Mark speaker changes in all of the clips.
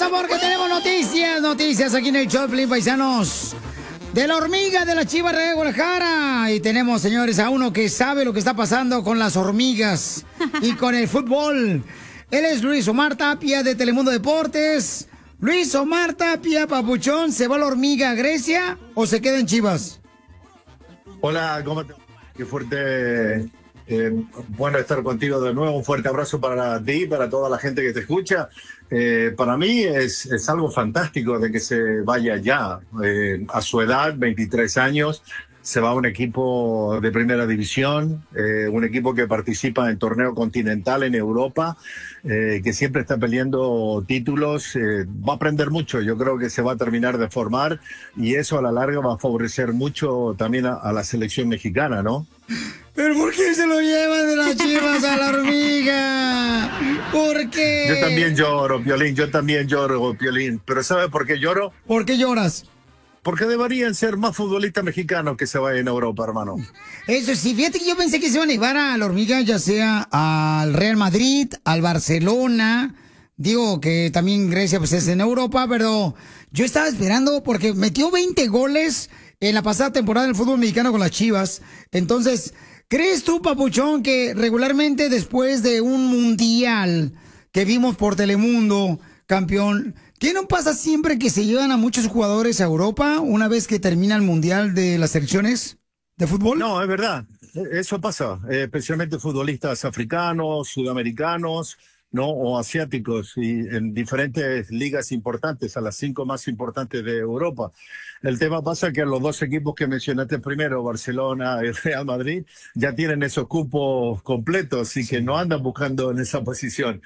Speaker 1: porque tenemos noticias aquí en el Choplin, paisanos. De la hormiga de la Chivas de Guadalajara. Y tenemos, señores, a uno que sabe lo que está pasando con las hormigas y con el fútbol. Él es Luis Omar Tapia de Telemundo Deportes. Luis Omar Tapia, papuchón, ¿se va la hormiga a Grecia o se queda en Chivas?
Speaker 2: Hola, ¿cómo te va? Qué fuerte, bueno estar contigo de nuevo. Un fuerte abrazo para ti, para toda la gente que te escucha. Para mí es algo fantástico de que se vaya ya. A su edad, 23 años, se va a un equipo de primera división, un equipo que participa en torneo continental en Europa, que siempre está peleando títulos. Va a aprender mucho, yo creo que se va a terminar de formar y eso a la larga va a favorecer mucho también a la selección mexicana, ¿no?
Speaker 1: ¿Pero por qué se lo llevan de las Chivas a la hormiga? ¿Por qué?
Speaker 2: Yo también lloro, Piolín, pero ¿sabe por qué lloro?
Speaker 1: ¿Por qué lloras?
Speaker 2: Porque deberían ser más futbolistas mexicanos que se vayan a Europa, hermano.
Speaker 1: Eso sí, fíjate que yo pensé que se iban a llevar a la hormiga, ya sea al Real Madrid, al Barcelona. Digo que también Grecia pues es en Europa, pero yo estaba esperando porque metió 20 goles en la pasada temporada del fútbol mexicano con las Chivas. Entonces, ¿crees tú, papuchón, que regularmente después de un mundial que vimos por Telemundo, campeón, ¿qué no pasa siempre que se llevan a muchos jugadores a Europa una vez que termina el mundial de las selecciones de fútbol?
Speaker 2: No, es verdad. Eso pasa, especialmente futbolistas africanos, sudamericanos, ¿no? O asiáticos, y en diferentes ligas importantes, a las 5 más importantes de Europa. El tema pasa que los dos equipos que mencionaste primero, Barcelona y Real Madrid, ya tienen esos cupos completos y que no andan buscando en esa posición.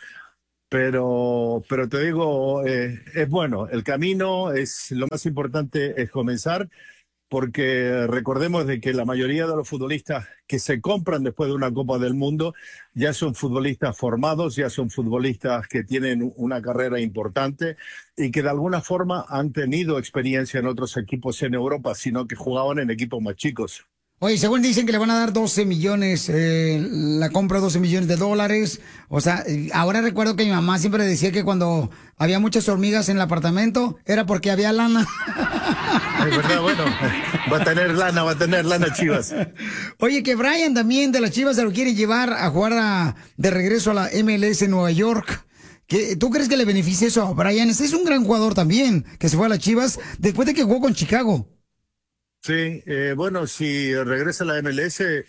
Speaker 2: Pero te digo, es bueno, el camino es lo más importante, es comenzar, porque recordemos de que la mayoría de los futbolistas que se compran después de una Copa del Mundo ya son futbolistas formados, ya son futbolistas que tienen una carrera importante y que de alguna forma han tenido experiencia en otros equipos en Europa, sino que jugaban en equipos más chicos.
Speaker 1: Oye, según dicen que le van a dar 12 millones, la compra $12 millones. O sea, ahora recuerdo que mi mamá siempre decía que cuando había muchas hormigas en el apartamento era porque había lana.
Speaker 2: Es verdad, bueno, va a tener lana Chivas.
Speaker 1: Oye, que Brian también de las Chivas se lo quiere llevar a jugar de regreso a la MLS en Nueva York. ¿Tú crees que le beneficia eso a Brian? Ese es un gran jugador también, que se fue a las Chivas después de que jugó con Chicago.
Speaker 2: Sí, bueno, si regresa a la MLS,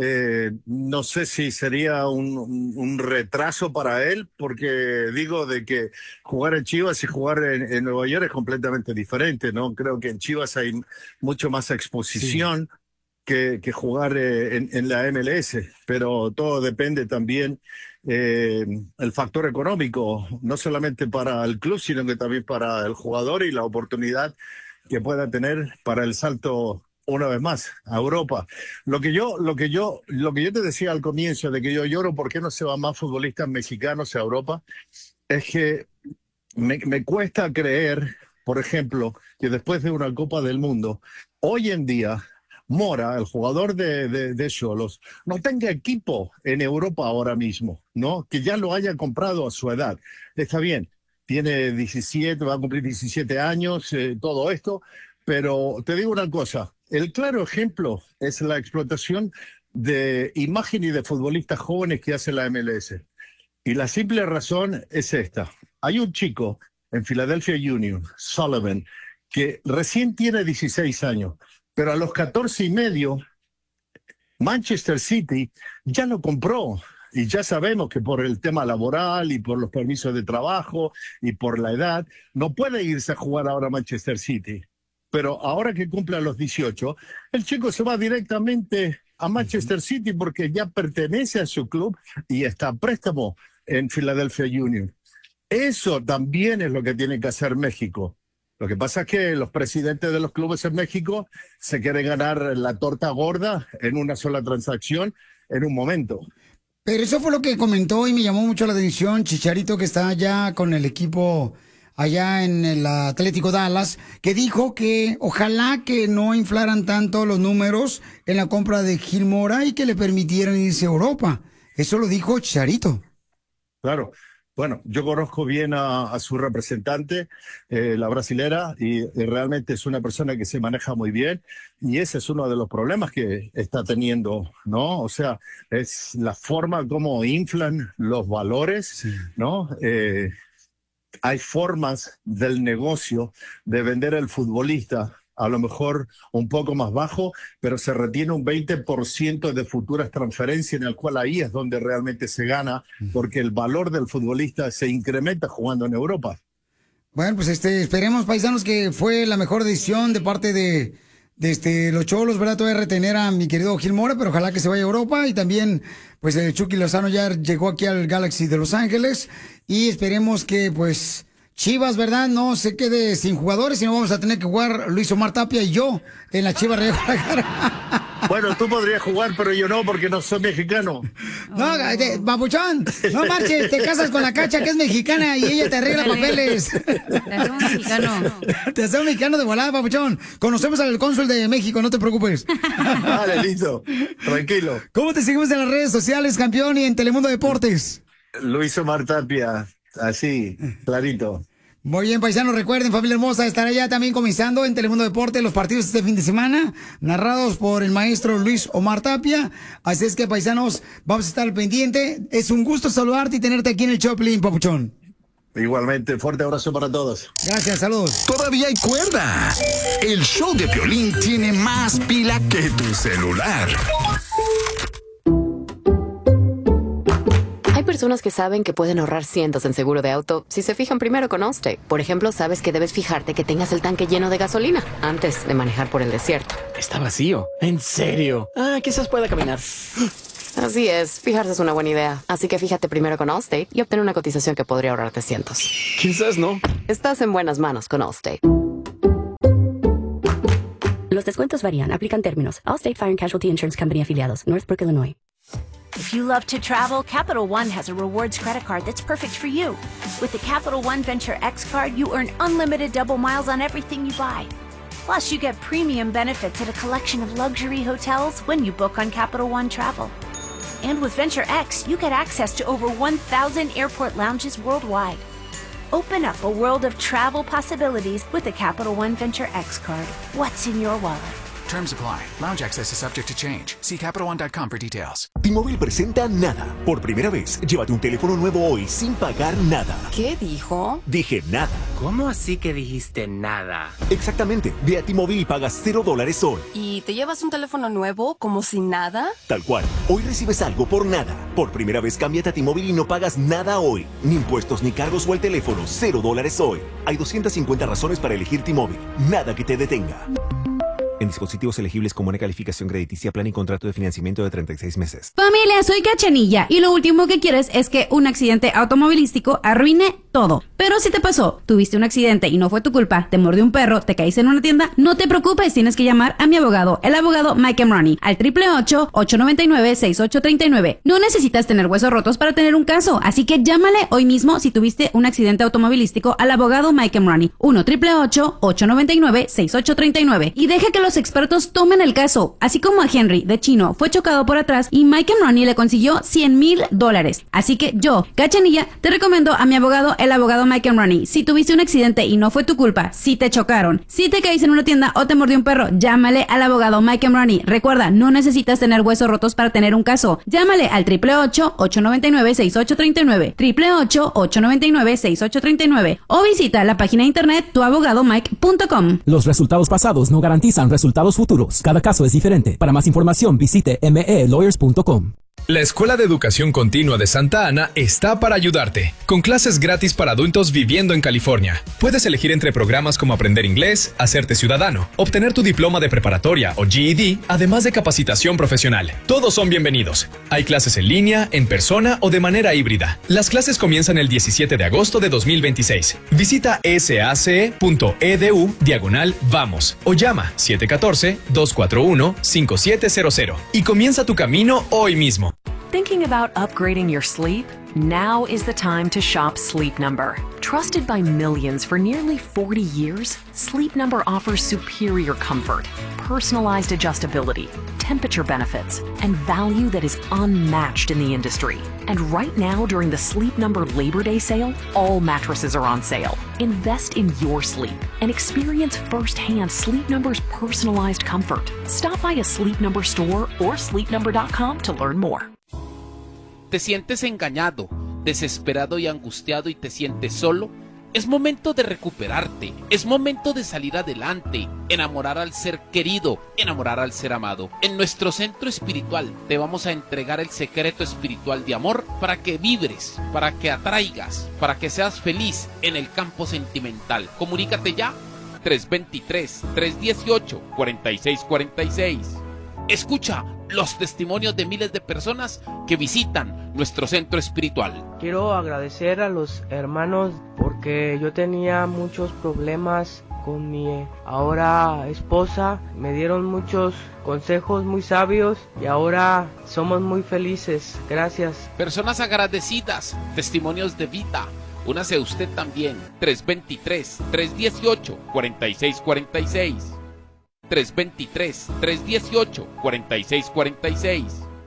Speaker 2: no sé si sería un retraso para él, porque digo de que jugar en Chivas y jugar en Nueva York es completamente diferente, ¿no? Creo que en Chivas hay mucho más exposición que jugar en la MLS, pero todo depende también el factor económico, no solamente para el club, sino que también para el jugador y la oportunidad que pueda tener para el salto una vez más a Europa. Lo que yo te decía al comienzo de que yo lloro por qué no se van más futbolistas mexicanos a Europa, es que me cuesta creer, por ejemplo, que después de una Copa del Mundo, hoy en día Mora, el jugador de Xolos, no tenga equipo en Europa ahora mismo, ¿no? Que ya lo haya comprado a su edad. Está bien, tiene 17, va a cumplir 17 años, todo esto, pero te digo una cosa, el claro ejemplo es la explotación de imagen y de futbolistas jóvenes que hace la MLS. Y la simple razón es esta. Hay un chico en Philadelphia Union, Sullivan, que recién tiene 16 años, pero a los 14 y medio, Manchester City ya lo compró. Y ya sabemos que por el tema laboral y por los permisos de trabajo y por la edad, no puede irse a jugar ahora a Manchester City. Pero ahora que cumple a los 18, el chico se va directamente a Manchester City porque ya pertenece a su club y está a préstamo en Philadelphia Union. Eso también es lo que tiene que hacer México. Lo que pasa es que los presidentes de los clubes en México se quieren ganar la torta gorda en una sola transacción en un momento.
Speaker 1: Pero eso fue lo que comentó y me llamó mucho la atención Chicharito, que está allá con el equipo allá en el Atlético Dallas, que dijo que ojalá que no inflaran tanto los números en la compra de Gil Mora y que le permitieran irse a Europa. Eso lo dijo Chicharito.
Speaker 2: Claro, bueno, yo conozco bien a su representante, la brasilera, y realmente es una persona que se maneja muy bien, y ese es uno de los problemas que está teniendo, ¿no? O sea, es la forma como inflan los valores, sí, ¿no? Hay formas del negocio de vender al futbolista a lo mejor un poco más bajo, pero se retiene un 20% de futuras transferencias, en el cual ahí es donde realmente se gana, porque el valor del futbolista se incrementa jugando en Europa.
Speaker 1: Bueno, pues esperemos, paisanos, que fue la mejor decisión de parte de los Cholos, ¿verdad? Todavía retener a mi querido Gil Mora, pero ojalá que se vaya a Europa. Y también, pues, Chucky Lozano ya llegó aquí al Galaxy de Los Ángeles. Y esperemos que, pues, Chivas, ¿verdad? No se quede sin jugadores, sino vamos a tener que jugar Luis Omar Tapia y yo en la Chivas Rayo Guadalajara.
Speaker 2: Bueno, tú podrías jugar, pero yo no, porque no soy mexicano.
Speaker 1: No, papuchón, no marches, te casas con la Cacha, que es mexicana, y ella te arregla papeles.
Speaker 3: Te hace un mexicano.
Speaker 1: Te hace un mexicano de volada, papuchón. Conocemos al cónsul de México, no te preocupes.
Speaker 2: Vale, listo, tranquilo.
Speaker 1: ¿Cómo te seguimos en las redes sociales, campeón, y en Telemundo Deportes?
Speaker 2: Luis Omar Tapia, así, clarito.
Speaker 1: Muy bien, paisanos, recuerden, familia hermosa, estar allá también comenzando en Telemundo Deporte los partidos este fin de semana, narrados por el maestro Luis Omar Tapia. Así es que, paisanos, vamos a estar al pendiente. Es un gusto saludarte y tenerte aquí en el Choplin, papuchón.
Speaker 2: Igualmente, fuerte abrazo para todos.
Speaker 1: Gracias, saludos.
Speaker 4: Todavía hay cuerda. El show de Piolín tiene más pila que tu celular.
Speaker 5: Hay personas que saben que pueden ahorrar cientos en seguro de auto si se fijan primero con Allstate. Por ejemplo, sabes que debes fijarte que tengas el tanque lleno de gasolina antes de manejar por el desierto.
Speaker 6: Está vacío. ¿En serio? Quizás pueda caminar.
Speaker 5: Así es, fijarse es una buena idea. Así que fíjate primero con Allstate y obtén una cotización que podría ahorrarte cientos.
Speaker 6: Quizás no.
Speaker 5: Estás en buenas manos con Allstate.
Speaker 7: Los descuentos varían. Aplican términos. Allstate Fire and Casualty Insurance Company afiliados. Northbrook, Illinois.
Speaker 8: If you love to travel, Capital One has a rewards credit card that's perfect for you. With the Capital One Venture X card, you earn unlimited double miles on everything you buy. Plus, you get premium benefits at a collection of luxury hotels when you book on Capital One Travel. And with Venture X, you get access to over 1,000 airport lounges worldwide. Open up a world of travel possibilities with the Capital One Venture X card. What's in your wallet?
Speaker 9: Terms apply. Lounge access is subject to change. See CapitalOne.com for details.
Speaker 10: T-Mobile presenta Nada. Por primera vez, llévate un teléfono nuevo hoy sin pagar nada.
Speaker 5: ¿Qué dijo?
Speaker 10: Dije nada.
Speaker 11: ¿Cómo así que dijiste nada?
Speaker 10: Exactamente. Ve a T-Mobile y pagas $0 hoy.
Speaker 5: ¿Y te llevas un teléfono nuevo como sin nada?
Speaker 10: Tal cual. Hoy recibes algo por nada. Por primera vez, cámbiate a T-Mobile y no pagas nada hoy. Ni impuestos ni cargos o el teléfono. $0 hoy. Hay 250 razones para elegir T-Mobile. Nada que te detenga. En dispositivos elegibles con buena calificación crediticia, plan y contrato de financiamiento de 36 meses.
Speaker 3: Familia, soy Cachanilla y lo último que quieres es que un accidente automovilístico arruine todo. Pero si te pasó, tuviste un accidente y no fue tu culpa, te mordió un perro, te caíste en una tienda, no te preocupes, tienes que llamar a mi abogado, el abogado Mike Emrani, al 888-899-6839. No necesitas tener huesos rotos para tener un caso, así que llámale hoy mismo si tuviste un accidente automovilístico al abogado Mike Emrani, 1-888-899-6839, y deja que los expertos tomen el caso. Así como a Henry de Chino fue chocado por atrás y Mike Emrani le consiguió $100,000. Así que yo, Cachanilla, te recomiendo a mi abogado, el abogado Mike Emrani. Si tuviste un accidente y no fue tu culpa, si te chocaron, si te caíste en una tienda o te mordió un perro, llámale al abogado Mike Emrani. Recuerda, no necesitas tener huesos rotos para tener un caso. Llámale al 888-899-6839, 888-899-6839, o visita la página de internet tuabogadomike.com.
Speaker 12: Los resultados pasados no garantizan resultados futuros. Cada caso es diferente. Para más información, visite melawyers.com.
Speaker 13: La Escuela de Educación Continua de Santa Ana está para ayudarte, con clases gratis para adultos viviendo en California. Puedes elegir entre programas como aprender inglés, hacerte ciudadano, obtener tu diploma de preparatoria o GED, además de capacitación profesional. Todos son bienvenidos. Hay clases en línea, en persona o de manera híbrida. Las clases comienzan el 17 de agosto de 2026. Visita sace.edu/vamos o llama 714-241-5700 y comienza tu camino hoy mismo.
Speaker 14: Thinking about upgrading your sleep? Now is the time to shop Sleep Number. Trusted by millions for nearly 40 years, Sleep Number offers superior comfort, personalized adjustability, temperature benefits, and value that is unmatched in the industry. And right now, during the Sleep Number Labor Day sale, all mattresses are on sale. Invest in your sleep and experience firsthand Sleep Number's personalized comfort. Stop by a Sleep Number store or sleepnumber.com to learn more.
Speaker 15: ¿Te sientes engañado, desesperado y angustiado y te sientes solo? Es momento de recuperarte, es momento de salir adelante, enamorar al ser querido, enamorar al ser amado. En nuestro centro espiritual te vamos a entregar el secreto espiritual de amor para que vibres, para que atraigas, para que seas feliz en el campo sentimental. Comunícate ya, 323-318-4646. Escucha los testimonios de miles de personas que visitan nuestro centro espiritual.
Speaker 16: Quiero agradecer a los hermanos porque yo tenía muchos problemas con mi ahora esposa. Me dieron muchos consejos muy sabios y ahora somos muy felices. Gracias.
Speaker 15: Personas agradecidas, testimonios de vida. Únase usted también. 323-318-4646. 323-318-4646.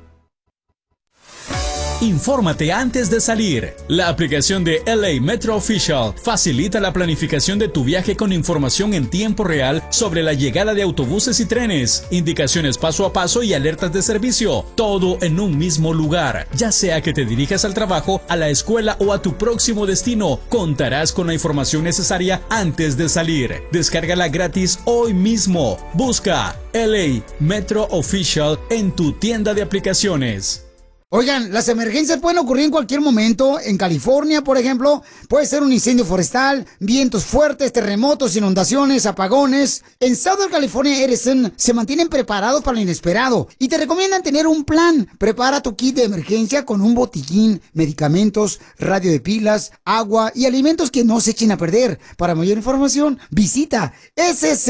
Speaker 17: Infórmate antes de salir. La aplicación de LA Metro Official facilita la planificación de tu viaje con información en tiempo real sobre la llegada de autobuses y trenes, indicaciones paso a paso y alertas de servicio, todo en un mismo lugar. Ya sea que te dirijas al trabajo, a la escuela o a tu próximo destino, contarás con la información necesaria antes de salir. Descárgala gratis hoy mismo. Busca LA Metro Official en tu tienda de aplicaciones.
Speaker 1: Oigan, las emergencias pueden ocurrir en cualquier momento. En California, por ejemplo, puede ser un incendio forestal, vientos fuertes, terremotos, inundaciones, apagones. En Southern California Edison se mantienen preparados para lo inesperado y te recomiendan tener un plan. Prepara tu kit de emergencia con un botiquín, medicamentos, radio de pilas, agua y alimentos que no se echen a perder. Para mayor información, visita SC